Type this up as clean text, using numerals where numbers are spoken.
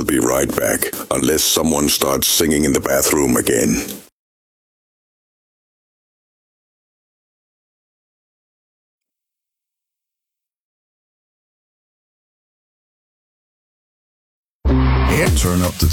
be right back, unless someone starts singing in the bathroom again. Turn up the